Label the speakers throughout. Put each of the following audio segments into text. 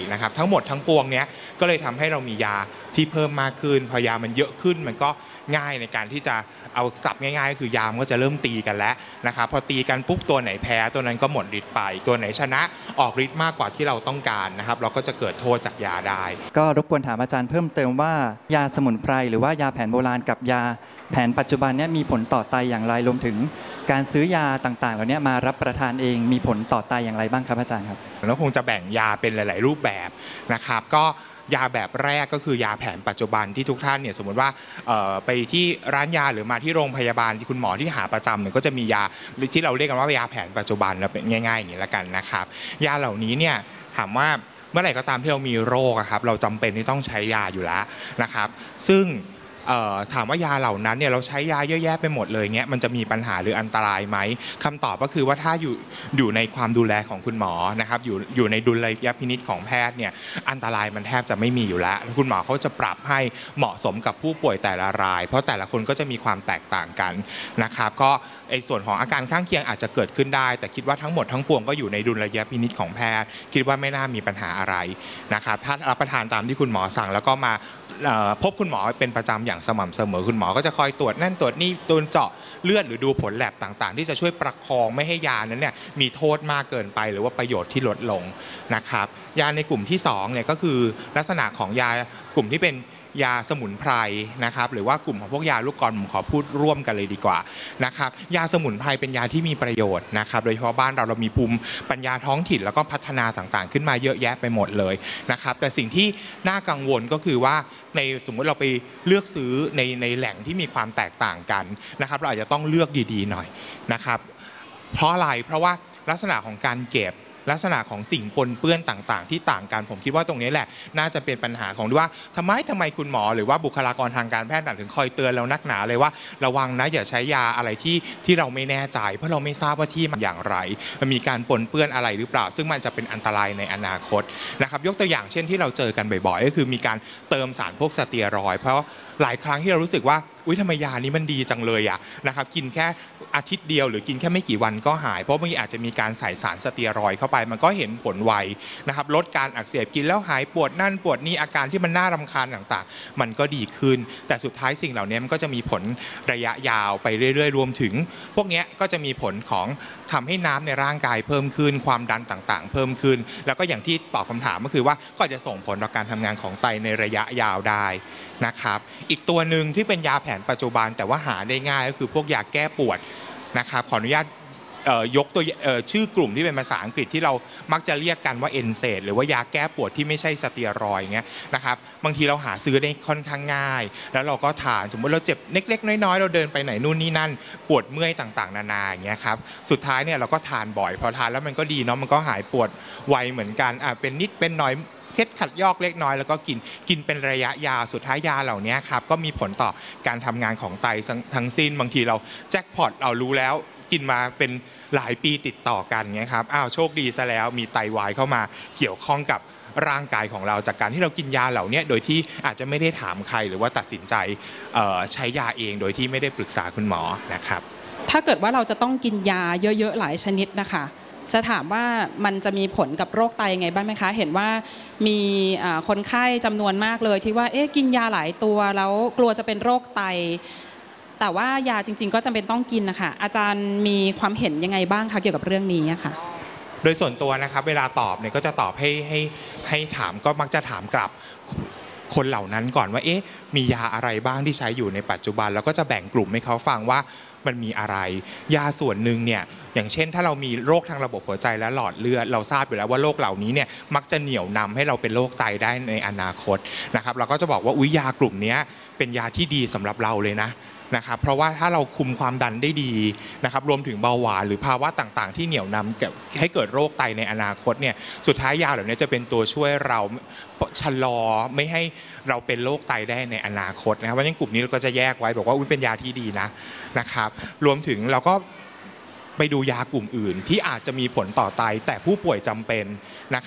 Speaker 1: นะครับทั้งหมดทั้งปวงเนี้ยก็เลยทำให้เรามียาที่เพิ่มมากขึ้นพอยามันเยอะขึ้นมันก็ง่ายในการที่จะเอาศัพท์ง่ายๆก็คือยามก็จะเริ่มตีกันแล้วนะครับพอตีกันปุ๊บตัวไหนแพ้ตัวนั้นก็หมดฤทธิ์ไปตัวไหนชนะออกฤทธิ์มากกว่าที่เราต้องการนะครับเราก็จะเกิดโทษจากยาได้
Speaker 2: ก็รบกวนถามอาจารย์เพิ่มเติมว่ายาสมุนไพรหรือว่ายาแผนโบราณกับยาแผนปัจจุบันนี้มีผลต่อไตอย่างไรรวมถึงการซื้อยาต่างๆเหล่านี้มารับประทานเองมีผลต่อไตอย่างไรบ้างครับอาจารย์ครับ
Speaker 1: แล้วคงจะแบ่งยาเป็นหลายๆรูปแบบนะครับก็ยาแบบแรกก็คือยาแผนปัจจุบันที่ทุกท่านเนี่ยสมมติว่าไปที่ร้านยาหรือมาที่โรงพยาบาลที่คุณหมอที่หาประจำเนี่ยก็จะมียาที่เราเรียกกันว่ายาแผนปัจจุบันแล้วเป็นง่ายๆอย่างนี้ละกันนะครับยาเหล่านี้เนี่ยถามว่าเมื่อไหร่ก็ตามที่เรามีโรคครับเราจำเป็นที่ต้องใช้ยาอยู่แล้วนะครับซึ่งถามว่ายาเหล่านั้นเนี่ยเราใช้ยาเยอะแยะไปหมดเลยเงี้ยมันจะมีปัญหาหรืออันตรายไหมคำตอบก็คือว่าถ้าอยู่ในความดูแลของคุณหมอนะครับอยู่ในดุลยพินิจของแพทย์เนี่ยอันตรายมันแทบจะไม่มีอยู่แล้วคุณหมอเขาจะปรับให้เหมาะสมกับผู้ป่วยแต่ละรายเพราะแต่ละคนก็จะมีความแตกต่างกันนะครับก็ส่วนของอาการข้างเคียงอาจจะเกิดขึ้นได้แต่คิดว่าทั้งหมดทั้งปวงก็อยู่ในดุลยพินิจของแพทย์คิดว่าไม่น่ามีปัญหาอะไรนะครับถ้ารับประทานตามที่คุณหมอสั่งแล้วก็มาพบคุณหมอเป็นประจำอย่างสม่ำเสมอคุณหมอก็จะคอยตรวจนั่นตรวจนี่ตรวจเจาะเลือดหรือดูผลแลบต่างๆที่จะช่วยประคองไม่ให้ยานั้นเนี่ยมีโทษมากเกินไปหรือว่าประโยชน์ที่ลดลงนะครับยาในกลุ่มที่2เนี่ยก็คือลักษณะของยากลุ่มที่เป็นยาสมุนไพรนะครับหรือว่ากลุ่มของพวกยาลูกกรอนผมขอพูดร่วมกันเลยดีกว่านะครับยาสมุนไพรเป็นยาที่มีประโยชน์นะครับโดยเฉพาะบ้านเรามีภูมิปัญญาท้องถิ่นแล้วก็พัฒนาต่างๆขึ้นมาเยอะแยะไปหมดเลยนะครับแต่สิ่งที่น่ากังวลก็คือว่าในสมมติเราไปเลือกซื้อในแหล่งที่มีความแตกต่างกันนะครับเราอาจจะต้องเลือกดีๆหน่อยนะครับเพราะอะไรเพราะว่าลักษณะของการเก็บลักษณะของสิ่งปนเปื้อนต่างๆที่ต่างกันผมคิดว่าตรงนี้แหละน่าจะเป็นปัญหาของว่าทำไมคุณหมอหรือว่าบุคลากรทางการแพทย์ถึงคอยเตือนเรานักหนาเลยว่าระวังนะอย่าใช้ยาอะไรที่เราไม่แน่ใจเพราะเราไม่ทราบว่าที่มันอย่างไรมันมีการปนเปื้อนอะไรหรือเปล่าซึ่งมันจะเป็นอันตรายในอนาคตนะครับยกตัวอย่างเช่นที่เราเจอกันบ่อยๆก็คือมีการเติมสารพวกสเตียรอยด์เพราะหลายครั้งที่เรารู้สึกว่าอุ๊ยทำไมยานี้มันดีจังเลยอะนะครับกินแค่อาทิตย์เดียวหรือกินแค่ไม่กี่วันก็หายเพราะบางทีอาจจะมีการใส่สารสเตียรอยด์เข้าไปมันก็เห็นผลไวนะครับลดการอักเสบกินแล้วหายปวดนั่นปวดนี่อาการที่มันน่ารำคาญต่างๆมันก็ดีขึ้นแต่สุดท้ายสิ่งเหล่านี้มันก็จะมีผลระยะยาวไปเรื่อยๆรวมถึงพวกนี้ก็จะมีผลของทำให้น้ำในร่างกายเพิ่มขึ้นความดันต่างๆเพิ่มขึ้นแล้วก็อย่างที่ตอบคำถามก็คือว่าก็จะส่งผลต่อการทำงานของไตในระยะยาวได้นะครับอีกตัวหนึ่งที่เป็นยาแผนปัจจุบันแต่ว่าหาได้ง่ายก็คือพวกยาแก้ปวดนะครับขออนุญาตยกตัวชื่อกลุ่มที่เป็นภาษาอังกฤษที่เรามักจะเรียกกันว่าเอนเซดหรือว่ายาแก้ปวดที่ไม่ใช่สเตียรอยด์เงี้ยนะครับบางทีเราหาซื้อได้ค่อนข้างง่ายแล้วเราก็ทานสมมติเราเจ็บเล็กๆน้อยๆเราเดินไปไหนนู่นนี่นั่นปวดเมื่อยต่างๆนานาอย่างเงี้ยครับสุดท้ายเนี่ยเราก็ทานบ่อยพอทานแล้วมันก็ดีเนาะมันก็หายปวดไวเหมือนกันเป็นนิดเป็นหน่อยเคล็ดขัดยอกเล็กน้อยแล้วก็กินเป็นระยะยาวสุดท้ายยาเหล่านี้ครับก็มีผลต่อการทำงานของไตทั้งสิ้นบางทีเราแจ็คพอตเรารู้แล้วกินมาเป็นหลายปีติดต่อกันเงี้ยครับโชคดีซะแล้วมีไตวายเข้ามาเกี่ยวข้องกับร่างกายของเราจากการที่เรากินยาเหล่านี้โดยที่อาจจะไม่ได้ถามใครหรือว่าตัดสินใจใช้ยาเองโดยที่ไม่ได้ปรึกษาคุณหมอนะครับ
Speaker 3: ถ้าเกิดว่าเราจะต้องกินยาเยอะๆหลายชนิดนะคะจะถามว่ามันจะมีผลกับโรคไตยังไงบ้างไหมคะเห็นว่ามีคนไข้จำนวนมากเลยที่ว่ากินยาหลายตัวแล้วกลัวจะเป็นโรคไตแต่ว่ายาจริงๆก็จำเป็นต้องกินนะคะอาจารย์มีความเห็นยังไงบ้างคะเกี่ยวกับเรื่องนี้ค่ะ
Speaker 1: โดยส่วนตัวนะครับเวลาตอบเนี่ยก็จะตอบให้ถามก็มักจะถามกลับคนเหล่านั้นก่อนว่ามียาอะไรบ้างที่ใช้อยู่ในปัจจุบันแล้วก็จะแบ่งกลุ่มให้เขาฟังว่ามันมีอะไรยาส่วนหนึ่งเนี่ยอย่างเช่นถ้าเรามีโรคทางระบบหัวใจและหลอดเลือดเราทราบอยู่แล้วว่าโรคเหล่านี้เนี่ยมักจะเหนี่ยวนำให้เราเป็นโรคไตได้ในอนาคตนะครับเราก็จะบอกว่าอุ๊ยยากลุ่มนี้เป็นยาที่ดีสำหรับเราเลยนะครับเพราะว่าถ้าเราคุมความดันได้ดีนะครับรวมถึงเบาหวานหรือภาวะต่างๆที่เหนี่ยวนำให้เกิดโรคไตในอนาคตเนี่ยสุดท้ายยาเหล่านี้จะเป็นตัวช่วยเราชะลอไม่ให้เราเป็นโรคไตได้ในอนาคตนะครับเพราะฉะนั้นกลุ่มนี้เราก็จะแยกไว้บอกว่าเป็นยาที่ดีนะครับรวมถึงเราก็ไปดูยากลุ่มอื่นที่อาจจะมีผลต่อไตแต่ผู้ป่วยจำเป็นนะครับ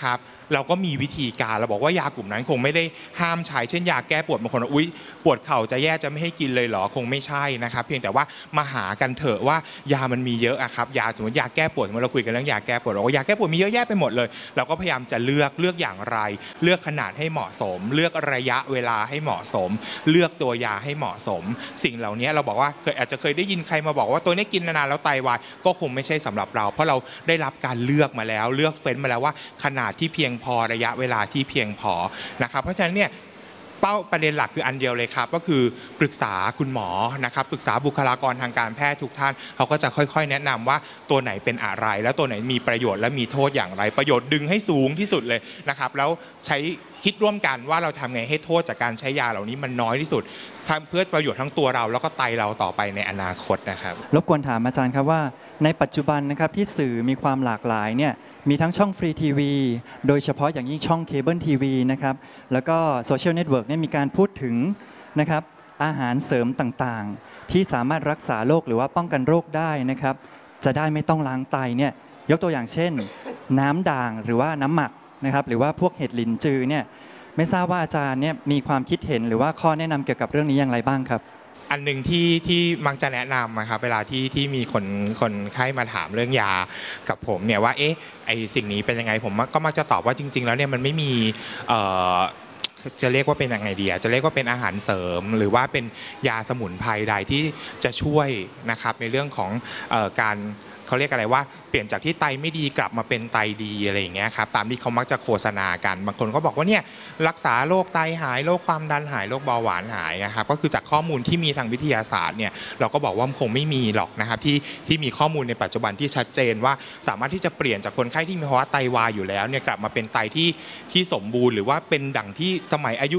Speaker 1: เราก็มีวิธีการเราบอกว่ายากลุ่มนั้นคงไม่ได้ห้ามใช้เช่นยาแก้ปวดบางคนอุ๊ยปวดเข่าจะแย่จะไม่ให้กินเลยเหรอคงไม่ใช่นะครับเพียงแต่ว่ามาหากันเถอะว่ายามันมีเยอะอะครับยาสมมติยาแก้ปวดสมมติเราคุยกันเรื่องยาแก้ปวดเราก็ยาแก้ปวดมีเยอะแยะไปหมดเลยเราก็พยายามจะเลือกอย่างไรเลือกขนาดให้เหมาะสมเลือกระยะเวลาให้เหมาะสมเลือกตัวยาให้เหมาะสมสิ่งเหล่านี้เราบอกว่าอาจจะเคยได้ยินใครมาบอกว่าตัวนี้กินนานๆแล้วไตวายก็คงไม่ใช่สำหรับเราเพราะเราได้รับการเลือกมาแล้วเลือกเฟ้นมาแล้วว่าขนาดที่เพียงพอระยะเวลาที่เพียงพอนะครับเพราะฉะนั้นเนี่ยเป้าประเด็นหลักคืออันเดียวเลยครับก็คือปรึกษาคุณหมอนะครับปรึกษาบุคลากรทางการแพทย์ทุกท่านเขาก็จะค่อยๆแนะนำว่าตัวไหนเป็นอะไรแล้วตัวไหนมีประโยชน์และมีโทษอย่างไรประโยชน์ดึงให้สูงที่สุดเลยนะครับแล้วใช้คิดร่วมกันว่าเราทำไงให้โทษจากการใช้ยาเหล่านี้มันน้อยที่สุดเพื่อประโยชน์ทั้งตัวเราแล้วก็ไตเราต่อไปในอนาคตนะครับ
Speaker 2: รบกวนถามอาจารย์ครับว่าในปัจจุบันนะครับที่สื่อมีความหลากหลายเนี่ยมีทั้งช่องฟรีทีวีโดยเฉพาะอย่างยิ่งช่องเคเบิลทีวีนะครับแล้วก็โซเชียลเน็ตเวิร์กเนี่ยมีการพูดถึงนะครับอาหารเสริมต่างๆที่สามารถรักษาโรคหรือว่าป้องกันโรคได้นะครับจะได้ไม่ต้องล้างไตเนี่ยยกตัวอย่างเช่นน้ำด่างหรือว่าน้ำหมักนะครับหรือว่าพวกเห็ดหลินจือเนี่ยไม่ทราบว่าอาจารย์เนี่ยมีความคิดเห็นหรือว่าข้อแนะนำเกี่ยวกับเรื่องนี้อย่างไรบ้างครับ
Speaker 1: อันหนึ่งที่มักจะแนะนำนะครับเวลาที่มีคนไข้มาถามเรื่องยากับผมเนี่ยว่าไอสิ่งนี้เป็นยังไงผมก็มักจะตอบว่าจริงๆแล้วเนี่ยมันไม่มีจะเรียกว่าเป็นยังไงดีจะเรียกว่าเป็นอาหารเสริมหรือว่าเป็นยาสมุนไพรใดที่จะช่วยนะครับในเรื่องของการเขาเรียกอะไรว่าเปลี่ยนจากที่ไตไม่ดีกลับมาเป็นไตดีอะไรอย่างเงี้ยครับตามที่เขามักจะโฆษณากันบางคนก็บอกว่าเนี่ยรักษาโรคไตหายโรคความดันหายโรคเบาหวานหายนะครับก็คือจากข้อมูลที่มีทางวิทยาศาสตร์เนี่ยเราก็บอกว่าคงไม่มีหรอกนะครับที่มีข้อมูลในปัจจุบันที่ชัดเจนว่าสามารถที่จะเปลี่ยนจากคนไข้ที่มีภาวะไตวายอยู่แล้วเนี่ยกลับมาเป็นไตที่สมบูรณ์หรือว่าเป็นดั่งที่สมัยอายุ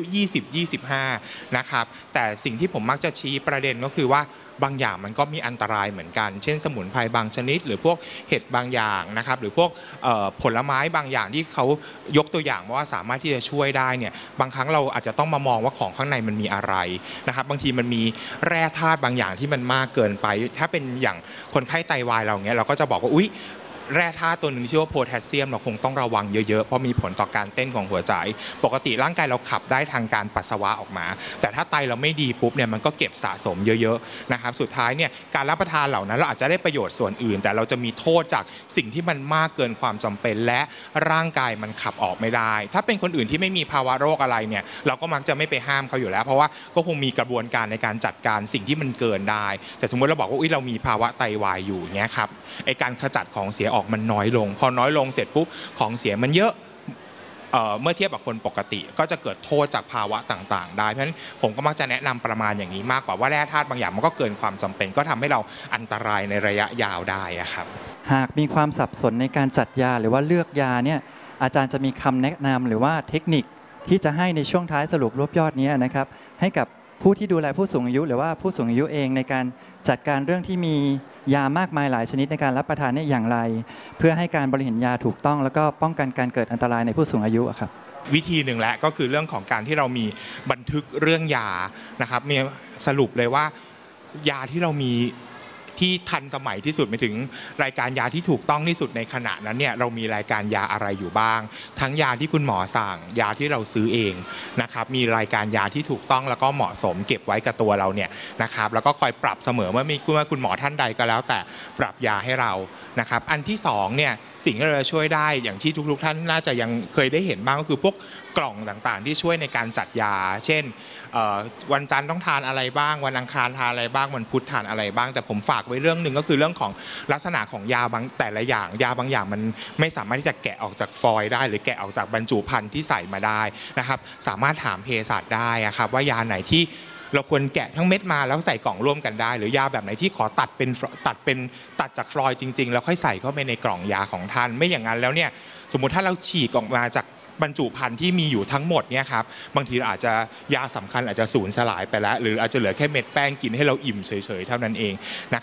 Speaker 1: 20-25นะครับแต่สิ่งที่ผมมักจะชี้ประเด็นก็คือว่าบางอย่างมันก็มีอันตรายเหมือนกันเช่นสมุนไพรบางชนิดหรือพวกเห็ดบางอย่างนะครับหรือพวกผลไม้บางอย่างที่เขายกตัวอย่างว่าสามารถที่จะช่วยได้เนี่ยบางครั้งเราอาจจะต้องมามองว่าของข้างในมันมีอะไรนะครับบางทีมันมีแร่ธาตุบางอย่างที่มันมากเกินไปถ้าเป็นอย่างคนไข้ไตวายเราเนี้ยเราก็จะบอกว่าอุ๊ยแร่ธาตุตัวหนึ่งชื่อว่าโพแทสเซียมเราคงต้องระวังเยอะๆเพราะมีผลต่อการเต้นของหัวใจปกติร่างกายเราขับได้ทางการปัสสาวะออกมาแต่ถ้าไตเราไม่ดีปุ๊บเนี่ยมันก็เก็บสะสมเยอะๆนะครับสุดท้ายเนี่ยการรับประทานเหล่านั้นเราอาจจะได้ประโยชน์ส่วนอื่นแต่เราจะมีโทษจากสิ่งที่มันมากเกินความจำเป็นและร่างกายมันขับออกไม่ได้ถ้าเป็นคนอื่นที่ไม่มีภาวะโรคอะไรเนี่ยเราก็มักจะไม่ไปห้ามเขาอยู่แล้วเพราะว่าก็คงมีกระบวนการในการจัดการสิ่งที่มันเกินได้แต่สมมติเราบอกว่าเรามีภาวะไตวายอยู่เงี้ยครับไอการขจัดของเสียออกมันน้อยลงพอน้อยลงเสร็จปุ๊บของเสียมันเยอะเมื่อเทียบกับคนปกติก็จะเกิดโทษจากภาวะต่างๆได้เพราะฉะนั้นผมก็มักจะแนะนำประมาณอย่างนี้มากกว่าว่าแร่ธาตุบางอย่างมันก็เกินความจำเป็นก็ทำให้เราอันตรายในระยะยาวได้ครับ
Speaker 2: หากมีความสับสนในการจัดยาหรือว่าเลือกยาเนี่ยอาจารย์จะมีคำแนะนำหรือว่าเทคนิคที่จะให้ในช่วงท้ายสรุปรวบยอดนี้นะครับให้กับผู้ที่ดูแลผู้สูงอายุหรือว่าผู้สูงอายุเองในการจัดการเรื่องที่มียามากมายหลายชนิดในการรับประทานเนี่ยอย่างไรเพื่อให้การบริหารยาถูกต้องแล้วก็ป้องกันการเกิดอันตรายในผู้สูงอายุครับ
Speaker 1: วิธีหนึ่งแหละก็คือเรื่องของการที่เรามีบันทึกเรื่องยานะครับมีสรุปเลยว่ายาที่เรามีที่ทันสมัยที่สุดไปถึงรายการยาที่ถูกต้องที่สุดในขณะนั้นเนี่ยเรามีรายการยาอะไรอยู่บ้างทั้งยาที่คุณหมอสั่งยาที่เราซื้อเองนะครับมีรายการยาที่ถูกต้องแล้วก็เหมาะสมเก็บไว้กับตัวเราเนี่ยนะครับแล้วก็คอยปรับเสมอเมื่อคุณหมอท่านใดก็แล้วแต่ปรับยาให้เรานะครับอันที่2เนี่ยสิ่งที่เราจะช่วยได้อย่างที่ทุกท่านน่าจะยังเคยได้เห็นบ้างก็คือพวกกล่องต่างๆที่ช่วยในการจัดยาเช่นวันจันทร์ต้องทานอะไรบ้างวันอังคารทานอะไรบ้างวันพุธทานอะไรบ้างแต่ผมฝากไว้เรื่องหนึ่งก็คือเรื่องของลักษณะของยาบางแต่ละอย่างยาบางอย่างมันไม่สามารถที่จะแกะออกจากฟอยล์ได้หรือแกะออกจากบรรจุภัณฑ์ที่ใส่มาได้นะครับสามารถถามเภสัชได้ครับว่ายาไหนที่เราควรแกะทั้งเม็ดมาแล้วใส่กล่องร่วมกันได้หรือยาแบบไหนที่ขอตัดจากฟลอยจริงๆแล้วค่อยใส่เข้าไปในกล่องยาของท่านไม่อย่างนั้นแล้วเนี่ยสมมุติถ้าเราฉีกออกมาจากบรรจุภัณฑ์ที่มีอยู่ทั้งหมดเนี่ยครับบางทีอาจจะยาสำคัญอาจจะสูญสลายไปแล้วหรืออาจจะเหลือแค่เม็ดแป้งกินให้เราอิ่มเฉยๆเท่านั้นเองนะครับ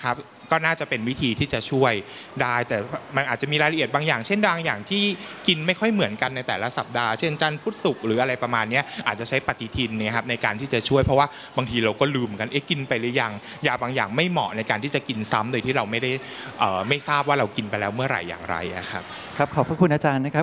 Speaker 1: ก็น่าจะเป็นวิธีที่จะช่วยได้แต่มันอาจจะมีรายละเอียดบางอย่างเช่นบางอย่างที่กินไม่ค่อยเหมือนกันในแต่ละสัปดาห์เช่นจันทร์พุธศุกร์หรืออะไรประมาณนี้อาจจะใช้ปฏิทินเนี่ยครับในการที่จะช่วยเพราะว่าบางทีเราก็ลืมกันกินไปหรือยังยาบางอย่างไม่เหมาะในการที่จะกินซ้ำโดยที่เราไม่ทราบว่าเรากินไปแล้วเมื่อไหร่อย่างไรครับ
Speaker 2: ครับขอบพระคุณอาจารย์นะครับ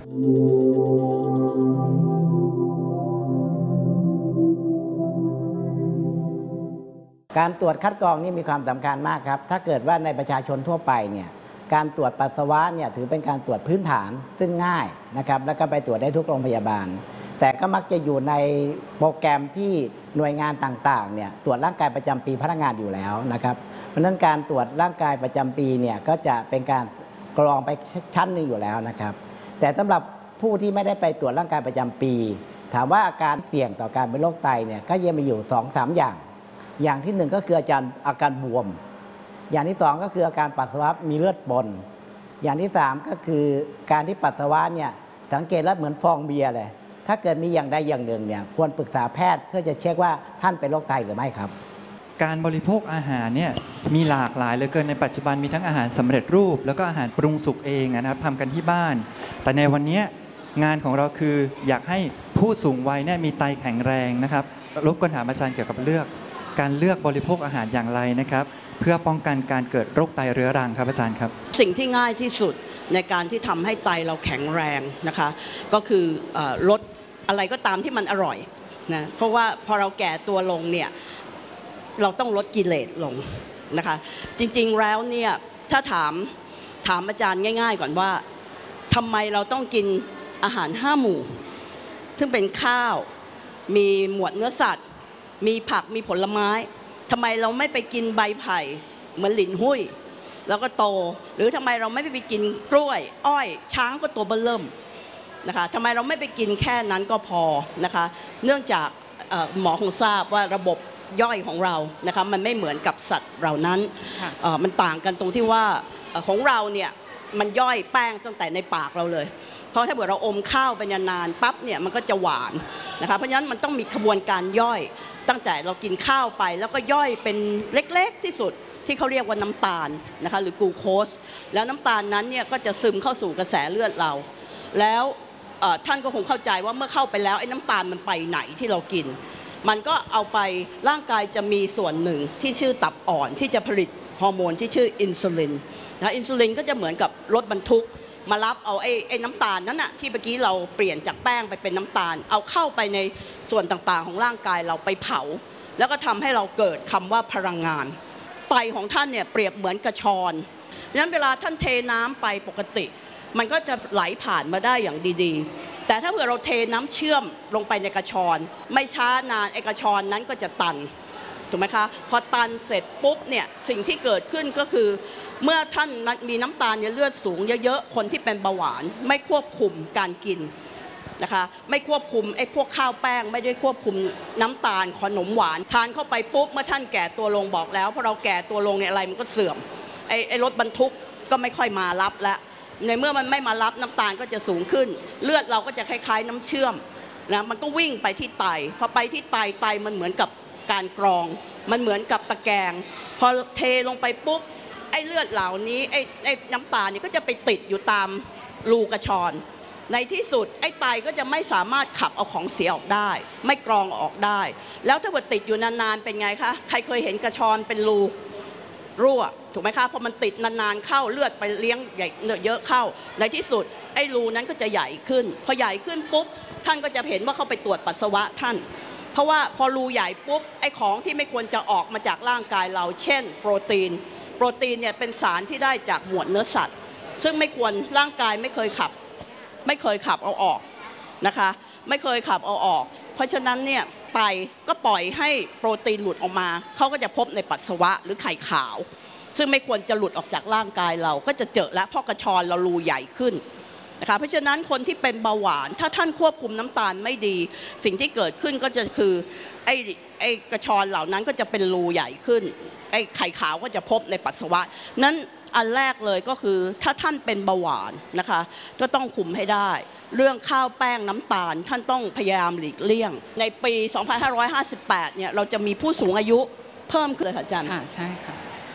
Speaker 4: การตรวจคัดกรองนี่มีความสำคัญมากครับถ้าเกิดว่าในประชาชนทั่วไปเนี่ยการตรวจปัสสาวะเนี่ยถือเป็นการตรวจพื้นฐานซึ่งง่ายนะครับแล้วก็ไปตรวจได้ทุกโรงพยาบาลแต่ก็มักจะอยู่ในโปรแกรมที่หน่วยงานต่างๆเนี่ยตรวจร่างกายประจำปีพนักงานอยู่แล้วนะครับเพราะฉะนั้นการตรวจร่างกายประจำปีเนี่ยก็จะเป็นการกรองไปชั้นหนึ่งอยู่แล้วนะครับแต่สำหรับผู้ที่ไม่ได้ไปตรวจร่างกายประจำปีถามว่าอาการเสี่ยงต่อการเป็นโรคไตเนี่ยก็ยังมีอยู่ 2-3 อย่างที่1ก็คืออาการบวมอย่างที่2ก็คืออาการปัสสาวะมีเลือดปนอย่างที่3ก็คือการที่ปัสสาวะเนี่ยสังเกตแล้วเหมือนฟองเบียร์เลยถ้าเกิดมีอย่างใดอย่างหนึ่งเนี่ยควรปรึกษาแพทย์เพื่อจะเช็คว่าท่านเป็นโรคไตหรือไม่ครับ
Speaker 2: การบริโภคอาหารเนี่ยมีหลากหลายเหลือเกินในปัจจุบันมีทั้งอาหารสำเร็จรูปแล้วก็อาหารปรุงสุกเองนะครับทำกันที่บ้านแต่ในวันนี้งานของเราคืออยากให้ผู้สูงวัยเนี่ยมีไตแข็งแรงนะครับรบกวนถามอาจารย์เกี่ยวกับการเลือกบริโภคอาหารอย่างไรนะครับเพื่อป้องกันการเกิดโรคไตเรื้อรังครับอาจารย์ครับ
Speaker 5: สิ่งที่ง่ายที่สุดในการที่ทำให้ไตเราแข็งแรงนะคะก็คือลดอะไรก็ตามที่มันอร่อยนะเพราะว่าพอเราแก่ตัวลงเนี่ยเราต้องลดกิเลสลงนะคะจริงๆแล้วเนี่ยถ้าถามอาจารย์ง่ายๆก่อนว่าทำไมเราต้องกินอาหาร5 หมู่ซึ่งเป็นข้าวมีหมวดเนื้อสัตว์มีผักมีผลไม้ทำไมเราไม่ไปกินใบไผ่เหมือนหลินหุ้ยแล้วก็โตหรือทำไมเราไม่ไปกินกล้วยอ้อยช้างก็ตัวเบิ่มนะคะทำไมเราไม่ไปกินแค่นั้นก็พอนะคะเนื่องจากหมอคงทราบว่าระบบย่อยของเรานะคะมันไม่เหมือนกับสัตว์เหล่านั้นมันต่างกันตรงที่ว่าของเราเนี่ยมันย่อยแป้งตั้งแต่ในปากเราเลยเพราะถ้าเกิดเราอมข้าวไปนานๆปั๊บเนี่ยมันก็จะหวานนะคะเพราะฉะนั้นมันต้องมีกระบวนการย่อยตั้งแต่เรากินข้าวไปแล้วก็ย่อยเป็นเล็กๆที่สุดที่เขาเรียกว่าน้ำตาลนะคะหรือกลูโคสแล้วน้ำตาลนั้นเนี่ยก็จะซึมเข้าสู่กระแสเลือดเราแล้วท่านก็คงเข้าใจว่าเมื่อเข้าไปแล้วไอ้น้ำตาลมันไปไหนที่เรากินมันก็เอาไปร่างกายจะมีส่วนหนึ่งที่ชื่อตับอ่อนที่จะผลิตฮอร์โมนที่ชื่ออินซูลินนะอินซูลินก็จะเหมือนกับรถบรรทุกมารับเอาไอ้น้ำตาลนั้นนะที่เมื่อกี้เราเปลี่ยนจากแป้งไปเป็นน้ำตาลเอาเข้าไปในส่วนต่างๆของร่างกายเราไปเผาแล้วก็ทำให้เราเกิดคำว่าพลังงานไตของท่านเนี่ยเปรียบเหมือนกระชอนเพราะฉะนั้นเวลาท่านเทน้ำไปปกติมันก็จะไหลผ่านมาได้อย่างดีๆแต่ถ้าเผื่อเราเทน้ำเชื่อมลงไปในกระชอนไม่ช้านานไอ้กระชอนนั้นก็จะตันถูกไหมคะพอตันเสร็จปุ๊บเนี่ยสิ่งที่เกิดขึ้นก็คือเมื่อท่านมีน้ำตาลในเลือดสูงเยอะๆคนที่เป็นเบาหวานไม่ควบคุมการกินนะคะไม่ควบคุมไอ้พวกข้าวแป้งไม่ได้ควบคุมน้ำตาลขนมหวานทานเข้าไปปุ๊บเมื่อท่านแก่ตัวลงบอกแล้วพอเราแก่ตัวลงเนี่ยอะไรมันก็เสื่อมไอ้รถบรรทุกก็ไม่ค่อยมารับแล้วในเมื่อมันไม่มารับน้ำตาลก็จะสูงขึ้นเลือดเราก็จะคล้ายๆน้ำเชื่อมนะมันก็วิ่งไปที่ไตพอไปที่ไตมันเหมือนกับการกรองมันเหมือนกับตะแกรงพอเทลงไปปุ๊บไอ้เลือดเหล่านี้ไอ้น้ำตาลนี่ก็จะไปติดอยู่ตามรูกระชอนในที่สุดไอ้ไตก็จะไม่สามารถขับเอาของเสียออกได้ไม่กรองออกได้แล้วถ้าเกิดติดอยู่นานๆเป็นไงคะใครเคยเห็นกระชอนเป็นรูรั่วถูกไหมคะพอมันติดนานๆเข้าเลือดไปเลี้ยงใหญ่เยอะเข้าในที่สุดไอ้รูนั้นก็จะใหญ่ขึ้นพอใหญ่ขึ้นปุ๊บท่านก็จะเห็นว่าเขาไปตรวจปัสสาวะท่านเพราะว่าพอรูใหญ่ปุ๊บไอ้ของที่ไม่ควรจะออกมาจากร่างกายเราเช่นโปรตีนเนี่ยเป็นสารที่ได้จากหมวดเนื้อสัตว์ซึ่งไม่ควรร่างกายไม่เคยขับเอาออกนะคะไม่เคยขับเอาออกเพราะฉะนั้นเนี่ยไตก็ปล่อยให้โปรตีนหลุดออกมาเขาก็จะพบในปัสสาวะหรือไข่ขาวซึ่งไม่ควรจะหลุดออกจากร่างกายเราก็จะเจอแล้วเพราะกระชอนเรารูใหญ่ขึ้นนะคะเพราะฉะนั้นคนที่เป็นเบาหวานถ้าท่านควบคุมน้ำตาลไม่ดีสิ่งที่เกิดขึ้นก็จะคือไอ้กระชอนเหล่านั้นก็จะเป็นรูใหญ่ขึ้นไอ้ไข่ขาวก็จะพบในปัสสาวะนั้นอันแรกเลยก็คือถ้าท่านเป็นเบาหวานนะคะก็ต้องคุมให้ได้เรื่องข้าวแป้งน้ำตาลท่านต้องพยายามหลีกเลี่ยงในปี 2558 เนี่ยเราจะมีผู้สูงอายุเพิ่มขึ้นเลยค่ะอาจารย์
Speaker 3: ค่ะใช่ค่ะ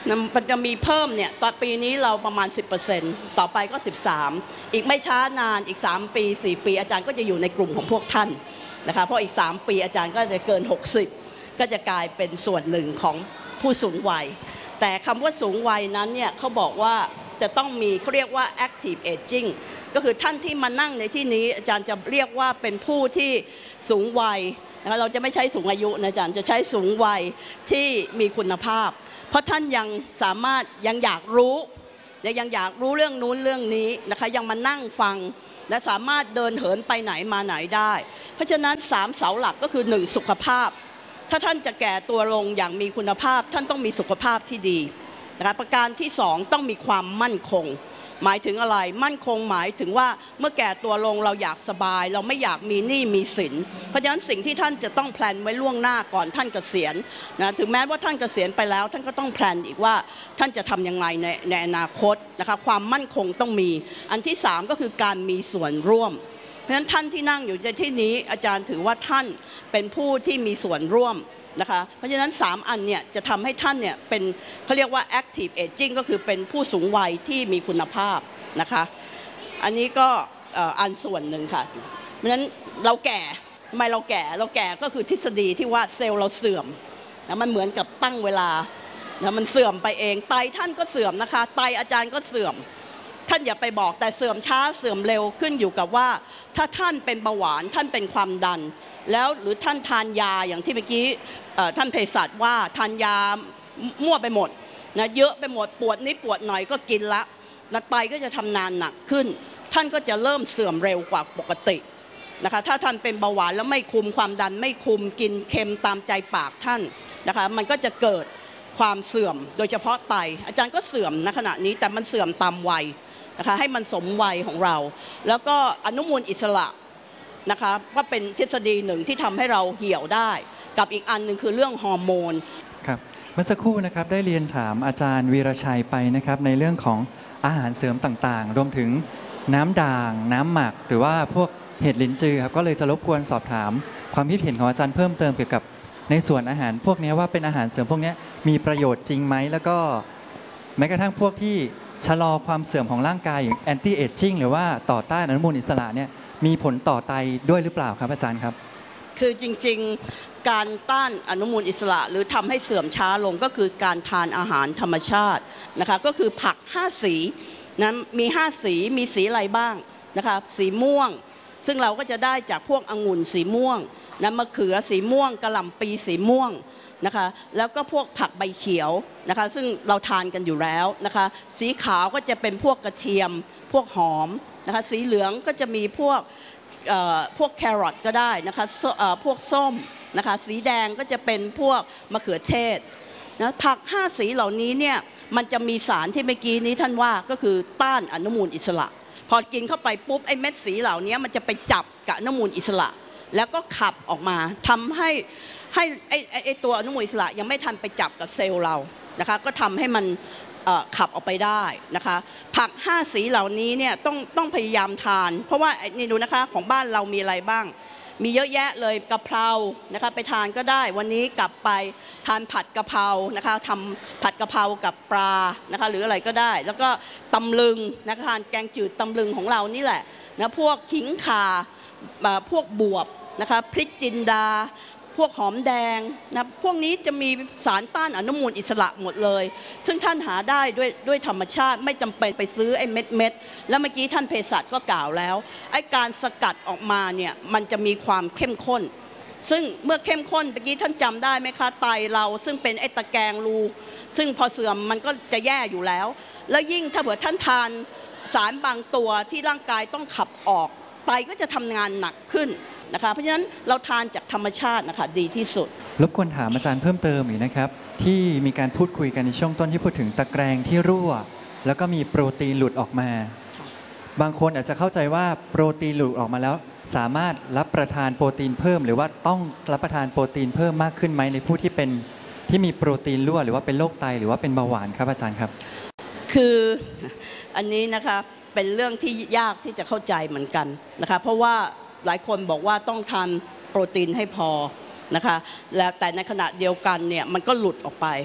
Speaker 5: มันจะมีเพิ่มเนี่ยตอนปีนี้เราประมาณ 10%ต่อไปก็ 13%อีกไม่ช้านานอีก3 ปี4 ปีอาจารย์ก็จะอยู่ในกลุ่มของพวกท่านนะคะเพราะอีก3 ปีอาจารย์ก็จะเกิน60ก็จะกลายเป็นส่วนหนึ่งของผู้สูงวัยแต่คำว่าสูงวัยนั้นเนี่ยเขาบอกว่าจะต้องมีเขาเรียกว่า active aging ก็คือท่านที่มานั่งในที่นี้อาจารย์จะเรียกว่าเป็นผู้ที่สูงวัยนะคะเราจะไม่ใช้สูงอายุนะอาจารย์จะใช้สูงวัยที่มีคุณภาพเพราะท่านยังสามารถยังอยากรู้ยังอยากรู้เรื่องนู้นเรื่องนี้นะคะยังมานั่งฟังและสามารถเดินเหินไปไหนมาไหนได้เพราะฉะนั้น3 เสาหลักก็คือ1สุขภาพถ้าท่านจะแก่ตัวลงอย่างมีคุณภาพท่านต้องมีสุขภาพที่ดีนะคะประการที่2ต้องมีความมั่นคงหมายถึงอะไรมั่นคงหมายถึงว่าเมื่อแก่ตัวลงเราอยากสบายเราไม่อยากมีหนี้มีสินเพราะฉะนั้นสิ่งที่ท่านจะต้องแพลนไว้ล่วงหน้าก่อนท่านเกษียณนะถึงแม้ว่าท่านเกษียณไปแล้วท่านก็ต้องแพลนอีกว่าท่านจะทำยังไงในอนาคตนะคะความมั่นคงต้องมีอันที่3ก็คือการมีส่วนร่วมเพราะฉะนั้นท่านที่นั่งอยู่ในที่นี้อาจารย์ถือว่าท่านเป็นผู้ที่มีส่วนร่วมนะคะเพราะฉะนั้น3 อันเนี่ยจะทำให้ท่านเนี่ยเป็นเขาเรียกว่า active aging ก็คือเป็นผู้สูงวัยที่มีคุณภาพนะคะอันนี้ก็อันส่วนหนึ่งค่ะเพราะฉะนั้นเราแก่ทำไมเราแก่ก็คือทฤษฎีที่ว่าเซลล์เราเสื่อมนะมันเหมือนกับตั้งเวลานะมันเสื่อมไปเองไตท่านก็เสื่อมนะคะไตอาจารย์ก็เสื่อมท่านอย่าไปบอกแต่เสื่อมช้าเสื่อมเร็วขึ้นอยู่กับว่าถ้าท่านเป็นเบาหวานท่านเป็นความดันแล้วหรือท่านทานยาอย่างที่เมื่อกี้ท่านเภสัชว่าทานยามั่วไปหมดนะเยอะไปหมดปวดนิดปวดหน่อยก็กินละไตก็จะทำงานหนักขึ้นท่านก็จะเริ่มเสื่อมเร็วกว่าปกตินะคะถ้าท่านเป็นเบาหวานแล้วไม่คุมความดันไม่คุมกินเค็มตามใจปากท่านนะคะมันก็จะเกิดความเสื่อมโดยเฉพาะไตอาจารย์ก็เสื่อมณขณะนี้แต่มันเสื่อมตามวัยนะคะให้มันสมวัยของเราแล้วก็อนุมูลอิสระนะคะก็เป็นทฤษฎีหนึ่งที่ทำให้เราเหี่ยวได้กับอีกอันหนึ่งคือเรื่องฮอร์โมน
Speaker 2: ครับเมื่อสักครู่นะครับได้เรียนถามอาจารย์วีรชัยไปนะครับในเรื่องของอาหารเสริมต่างๆรวมถึงน้ำด่างน้ำหมักหรือว่าพวกเห็ดลิ้นจือครับก็เลยจะรบกวนสอบถามความคิดเห็นของอาจารย์เพิ่มเติมเกี่ยวกับในส่วนอาหารพวกนี้ว่าเป็นอาหารเสริมพวกนี้มีประโยชน์จริงไหมแล้วก็แม้กระทั่งพวกที่ชะลอความเสื่อมของร่างกายอย่างแอนตี้เอจจิ้งหรือว่าต่อต้านอนุมูลอิสระเนี่ยมีผลต่อไตด้วยหรือเปล่าครับอาจารย์ครับ
Speaker 5: คือจริงๆการต้านอนุมูลอิสระหรือทำให้เสื่อมช้าลงก็คือการทานอาหารธรรมชาตินะคะก็คือผัก5 สีนะมี5 สีมีสีอะไรบ้างนะคะสีม่วงซึ่งเราก็จะได้จากพวกองุ่นสีม่วงนะมะเขือสีม่วงกะหล่ำปีสีม่วงนะคะแล้วก็พวกผักใบเขียวนะคะซึ่งเราทานกันอยู่แล้วนะคะสีขาวก็จะเป็นพวกกระเทียมพวกหอมนะคะสีเหลืองก็จะมีพวกแครอทก็ได้นะคะพวกส้มนะคะสีแดงก็จะเป็นพวกมะเขือเทศนะผัก5 สีเหล่านี้เนี่ยมันจะมีสารที่เมื่อกี้นี้ท่านว่าก็คือต้านอนุมูลอิสระพอกินเข้าไปปุ๊บไอ้เม็ดสีเหล่านี้มันจะไปจับกับอนุมูลอิสระแล้วก็ขับออกมาทำให้ไอ้ตัวอนุมูลอิสระยังไม่ทันไปจับกับเซลล์เรานะคะก็ทำให้มันขับออกไปได้นะคะผัก5 สีเหล่านี้เนี่ยต้องพยายามทานเพราะว่านี่ดูนะคะของบ้านเรามีอะไรบ้างมีเยอะแยะเลยกะเพรานะคะไปทานก็ได้วันนี้กลับไปทานผัดกะเพรานะคะทำผัดกะเพรากับปลานะคะหรืออะไรก็ได้แล้วก็ตำลึงนะคะทานแกงจืดตำลึงของเรานี่แหละนะพวกขิงข่าพวกบวบนะคะพริกจินดาพวกหอมแดงนะพวกนี้จะมีสารต้านอนุมูลอิสระหมดเลยซึ่งท่านหาได้ด้วยธรรมชาติไม่จำเป็นไปซื้อไอ้เม็ดแล้วเมื่อกี้ท่านเภสัชก็กล่าวแล้วไอ้การสกัดออกมาเนี่ยมันจะมีความเข้มข้นซึ่งเมื่อเข้มข้นเมื่อกี้ท่านจำได้ไหมคะไตเราซึ่งเป็นไอ้ตะแกรงรูซึ่งพอเสื่อมมันก็จะแย่อยู่แล้วแล้วยิ่งถ้าเผื่อท่านทานสารบางตัวที่ร่างกายต้องขับออกไตก็จะทำงานหนักขึ้นนะคะเพราะฉะนั้นเราทานจากธรรมชาตินะคะดีที่สุด
Speaker 2: รบกวนถามอาจารย์เพิ่มเติมอีกนะครับที่มีการพูดคุยกันในช่วงต้นที่พูดถึงตะแกรงที่รั่วแล้วก็มีโปรตีนหลุดออกมาบางคนอาจจะเข้าใจว่าโปรตีนหลุดออกมาแล้วสามารถรับประทานโปรตีนเพิ่มหรือว่าต้องรับประทานโปรตีนเพิ่มมากขึ้นไหมในผู้ที่มีโปรตีนรั่วหรือว่าเป็นโรคไตหรือว่าเป็นเบาหวานครับอาจารย์ครับ
Speaker 5: คืออันนี้นะคะเป็นเรื่องที่ยากที่จะเข้าใจเหมือนกันนะคะเพราะว่าหลายคนบอกว่าต้องทานโปรตีนให้พอนะคะแต่ในขณะเดียวกันเนี่ยมันก็หลุดออกไป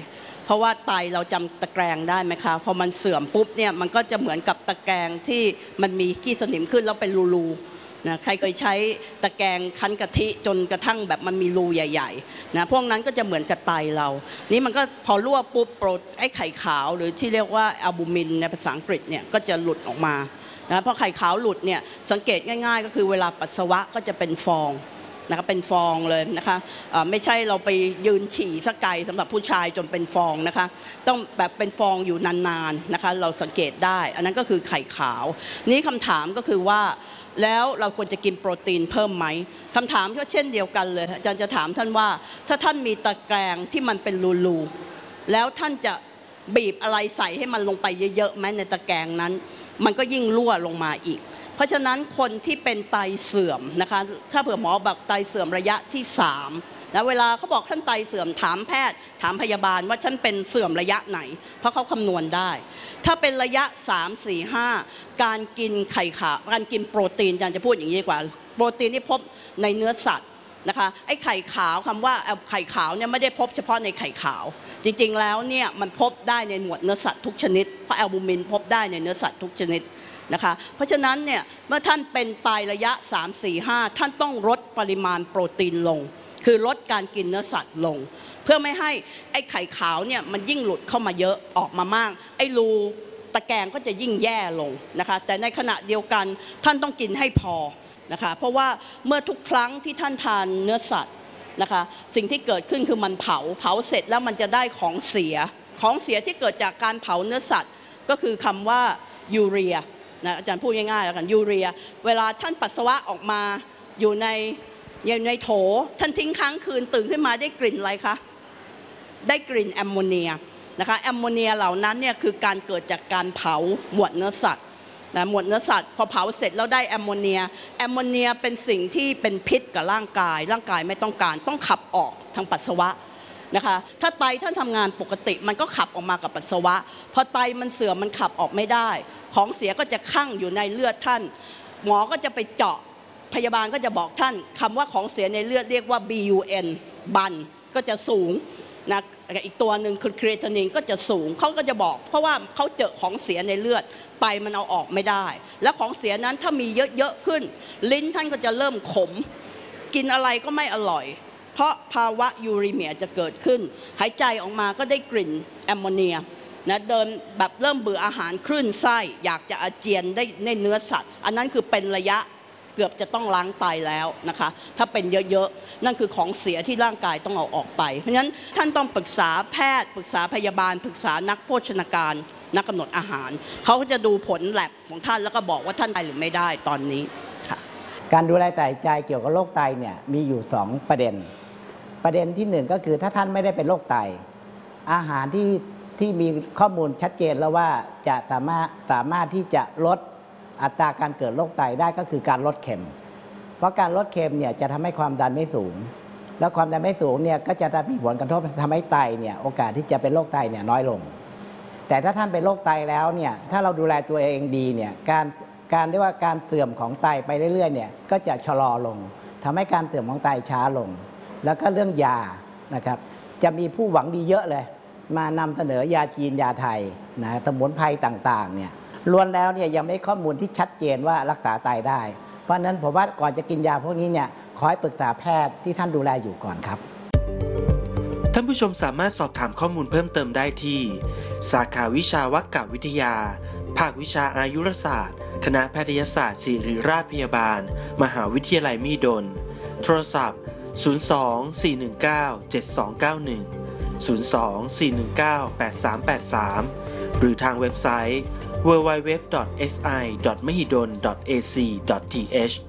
Speaker 5: เพราะว่าไตเราจำตะแกรงได้ไหมคะพอมันเสื่อมปุ๊บเนี่ยมันก็จะเหมือนกับตะแกรงที่มันมีขี้สนิมขึ้นแล้วเป็นรูนะใครเคยใช้ตะแกรงคั้นกะทิจนกระทั่งแบบมันมีรูใหญ่ๆนะพวกนั้นก็จะเหมือนกับไตเรานี่มันก็พอรั่วปุ๊บไอ้ไข่ขาวหรือที่เรียกว่าแอลบูมินในภาษาอังกฤษเนี่ยก็จะหลุดออกมานะพอไข่ขาวหลุดเนี่ยสังเกตง่ายๆก็คือเวลาปัสสาวะก็จะเป็นฟองนะคะเป็นฟองเลยนะคะไม่ใช่เราไปยืนฉี่สักไกลสำหรับผู้ชายจนเป็นฟองนะคะต้องแบบเป็นฟองอยู่นานๆนะคะเราสังเกตได้อันนั้นก็คือไข่ขาวนี้คำถามก็คือว่าแล้วเราควรจะกินโปรตีนเพิ่มไหมคำถามก็เช่นเดียวกันเลยอาจารย์จะถามท่านว่าถ้าท่านมีตะแกรงที่มันเป็นรูๆแล้วท่านจะบีบอะไรใส่ให้มันลงไปเยอะๆไหมในตะแกรงนั้นมันก็ยิ่งรั่วลงมาอีกเพราะฉะนั้นคนที่เป็นไตเสื่อมนะคะถ้าเผื่อหมอบอกไตเสื่อมระยะที่3นะเวลาเขาบอกท่านไตเสื่อมถามแพทย์ถามพยาบาลว่าฉันเป็นเสื่อมระยะไหนเพราะเขาคำนวณได้ถ้าเป็นระยะ3 4 5การกินไข่ขาวการกินโปรตีนอาจารย์จะพูดอย่างนี้ดีกว่าโปรตีนที่พบในเนื้อสัตว์นะคะไอ้ไข่ขาวคำว่าไข่ขาวเนี่ยไม่ได้พบเฉพาะในไข่ขาวจริงๆแล้วเนี่ยมันพบได้ในหมวดเนื้อสัตว์ทุกชนิดเพราะแอลบูมินพบได้ในเนื้อสัตว์ทุกชนิดนะคะเพราะฉะนั้นเนี่ยเมื่อท่านเป็นไตระยะ3 4 5ท่านต้องลดปริมาณโปรตีนลงคือลดการกินเนื้อสัตว์ลงเพื่อไม่ให้ไอ้ไข่ขาวเนี่ยมันยิ่งหลุดเข้ามาเยอะออกมามากไอ้รูตะแกรงก็จะยิ่งแย่ลงนะคะแต่ในขณะเดียวกันท่านต้องกินให้พอนะคะเพราะว่าเมื่อทุกครั้งที่ท่านทานเนื้อสัตว์นะคะสิ่งที่เกิดขึ้นคือมันเผาเสร็จแล้วมันจะได้ของเสียที่เกิดจากการเผาเนื้อสัตว์ก็คือคำว่ายูเรียนะอาจารย์พูดง่ายๆแล้วกันยูเรียเวลาท่านปัสสาวะออกมาอยู่ในโถท่านทิ้งค้างคืนตื่นขึ้นมาได้กลิ่นอะไรคะได้กลิ่นแอมโมเนียนะคะแอมโมเนียเหล่านั้นเนี่ยคือการเกิดจากการเผาหมวดเนื้อสัตว์นะหมวดเนื้อสัตว์พอเผาเสร็จแล้วได้แอมโมเนียเป็นสิ่งที่เป็นพิษกับร่างกายไม่ต้องการต้องขับออกทางปัสสาวะนะคะถ้าไตท่านทำงานปกติมันก็ขับออกมากับปัสสาวะพอไตมันเสื่อมมันขับออกไม่ได้ของเสียก็จะคั่งอยู่ในเลือดท่านหมอก็จะไปเจาะพยาบาลก็จะบอกท่านคำว่าของเสียในเลือดเรียกว่า BUN บันก็จะสูงนะอีกตัวหนึ่งคือครีเอทินินก็จะสูงเขาก็จะบอกเพราะว่าเขาเจอของเสียในเลือดไตมันเอาออกไม่ได้แล้วของเสียนั้นถ้ามีเยอะๆขึ้นลิ้นท่านก็จะเริ่มขมกินอะไรก็ไม่อร่อยเพราะภาวะยูรีเมียจะเกิดขึ้นหายใจออกมาก็ได้กลิ่นแอมโมเนียนะเดินแบบเริ่มเบื่ออาหารคลื่นไส้อยากจะอาเจียนได้ในเนื้อสัตว์อันนั้นคือเป็นระยะเกือบจะต้องล้างไตแล้วนะคะถ้าเป็นเยอะๆนั่นคือของเสียที่ร่างกายต้องเอาออกไปเพราะฉะนั้นท่านต้องปรึกษาแพทย์ปรึกษาพยาบาลปรึกษานักโภชนาการนักกำหนดอาหารเขาก็จะดูผลแลบของท่านแล้วก็บอกว่าท่านได้หรือไม่ได้ตอนนี้ค่ะ
Speaker 4: การดูแลใส่ใจเกี่ยวกับโรคไตเนี่ยมีอยู่2ประเด็นที่1ก็คือถ้าท่านไม่ได้เป็นโรคไตอาหารที่มีข้อมูลชัดเจนแล้วว่าจะสามารถที่จะลดอัตราการเกิดโรคไตได้ก็คือการลดเค็มเพราะการลดเค็มเนี่ยจะทำให้ความดันไม่สูงแล้วความดันไม่สูงเนี่ยก็จะมีผลกระทบทำให้ไตเนี่ยโอกาสที่จะเป็นโรคไตเนี่ยน้อยลงแต่ถ้าท่านเป็นโรคไตแล้วเนี่ยถ้าเราดูแลตัวเองดีเนี่ยการเรียกว่าการเสื่อมของไตไปเรื่อยๆเนี่ยก็จะชะลอลงทำให้การเสื่อมของไตช้าลงแล้วก็เรื่องยานะครับจะมีผู้หวังดีเยอะเลยมานำเสนอยาจีนยาไทยนะสมุนไพรต่างๆเนี่ยล้วนแล้วเนี่ยยังไม่ข้อมูลที่ชัดเจนว่ารักษาไตได้เพราะฉะนั้นผมว่าก่อนจะกินยาพวกนี้เนี่ยขอให้ปรึกษาแพทย์ที่ท่านดูแลอยู่ก่อนครับ
Speaker 6: ท่านผู้ชมสามารถสอบถามข้อมูลเพิ่มเติมได้ที่สาขาวิชาวัคกวิทยาภาควิชาอายุรศาสตร์คณะแพทยศาสตร์ศิริราชพยาบาลมหาวิทยาลัยมหิดลโทรศัพท์02-419-7291 02-419-8383 หรือทางเว็บไซต์ www.si.mahidol.ac.th